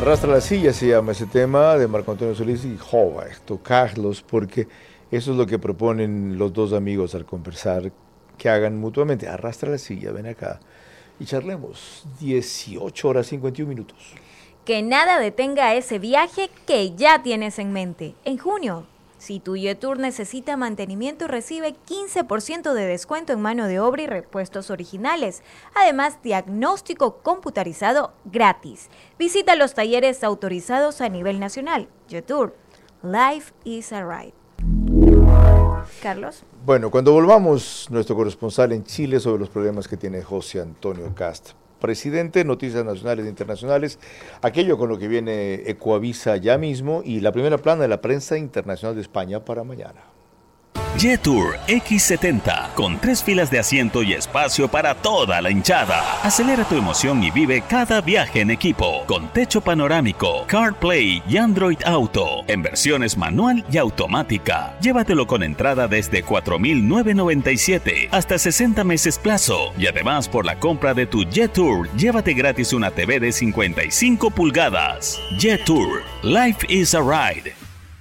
Arrastra la silla se llama ese tema de Marco Antonio Solís y Roberto Carlos, porque eso es lo que proponen los dos amigos al conversar, que hagan mutuamente. Arrastra la silla, ven acá y charlemos. 18 horas 51 minutos. Que nada detenga ese viaje que ya tienes en mente. En junio, si tu Jetour necesita mantenimiento, recibe 15% de descuento en mano de obra y repuestos originales. Además, diagnóstico computarizado gratis. Visita los talleres autorizados a nivel nacional. Jetour, Life is a Ride. Carlos. Bueno, cuando volvamos, nuestro corresponsal en Chile sobre los problemas que tiene José Antonio Cast. Presidente, noticias nacionales e internacionales, aquello con lo que viene Ecoavisa ya mismo y la primera plana de la prensa internacional de España para mañana. Jetour X70, con 3 filas de asiento y espacio para toda la hinchada. Acelera tu emoción y vive cada viaje en equipo, con techo panorámico, CarPlay y Android Auto, en versiones manual y automática. Llévatelo con entrada desde 4.997 hasta 60 meses plazo. Y además, por la compra de tu Jetour, llévate gratis una TV de 55 pulgadas. Jetour, Life is a Ride.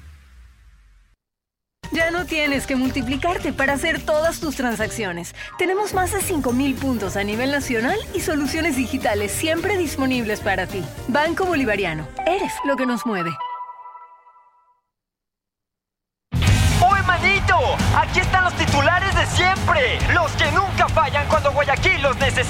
Ya no tienes que multiplicarte para hacer todas tus transacciones. Tenemos más de 5.000 puntos a nivel nacional y soluciones digitales siempre disponibles para ti. Banco Bolivariano. Eres lo que nos mueve. ¡Oh, hermanito! Aquí están los titulares de siempre. Los que nunca fallan cuando Guayaquil los necesita.